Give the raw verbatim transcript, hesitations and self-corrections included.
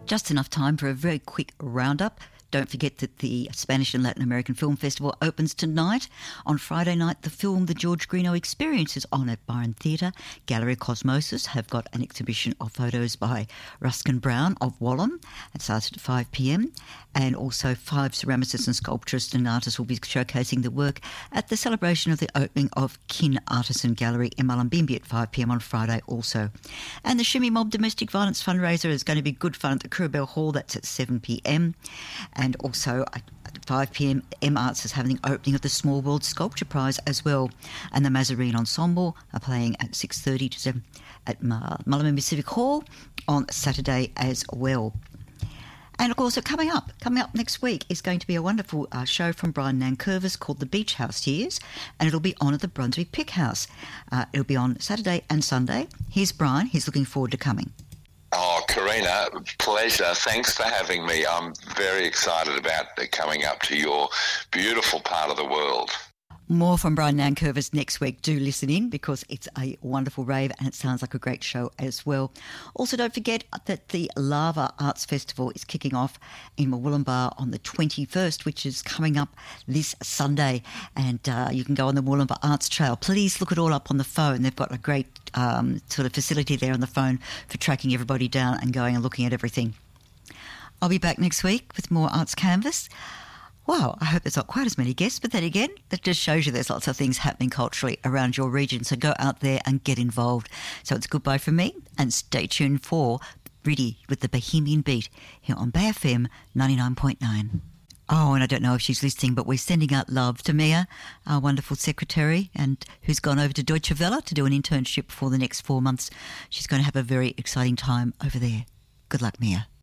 Just enough time for a very quick roundup. Don't forget that the Spanish and Latin American Film Festival opens tonight. On Friday night, the film The George Greenough Experience is on at Byron Theatre. Gallery Cosmosis have got an exhibition of photos by Ruskin Brown of Wallam. It starts at five p.m. And also five ceramicists and sculpturists and artists will be showcasing the work at the celebration of the opening of Kin Artisan Gallery in Mullumbimby at five p.m. on Friday also. And the Shimmy Mob Domestic Violence Fundraiser is going to be good fun at the Kurubel Hall. That's at seven p.m. And also at five p.m, M Arts is having the opening of the Small World Sculpture Prize as well. And the Mazarine Ensemble are playing at six thirty to seven at Mullumbimby Civic Hall on Saturday as well. And of course, coming up, coming up next week is going to be a wonderful uh, show from Brian Nankervis called The Beach House Years, and it'll be on at the Brunswick Pick House. Uh, it'll be on Saturday and Sunday. Here's Brian. He's looking forward to coming. Oh, Karina, pleasure. Thanks for having me. I'm very excited about coming up to your beautiful part of the world. More from Brian Nankervis next week. Do listen in because it's a wonderful rave and it sounds like a great show as well. Also, don't forget that the Lava Arts Festival is kicking off in Murwillumbah on the twenty-first, which is coming up this Sunday. And uh, you can go on the Murwillumbah Arts Trail. Please look it all up on the phone. They've got a great um, sort of facility there on the phone for tracking everybody down and going and looking at everything. I'll be back next week with more Arts Canvas. Wow, I hope there's not quite as many guests, but then again, that just shows you there's lots of things happening culturally around your region. So go out there and get involved. So it's goodbye from me and stay tuned for Riddy with the Bohemian Beat here on Bay F M ninety-nine point nine. Oh, and I don't know if she's listening, but we're sending out love to Mia, our wonderful secretary, and who's gone over to Deutsche Welle to do an internship for the next four months. She's going to have a very exciting time over there. Good luck, Mia.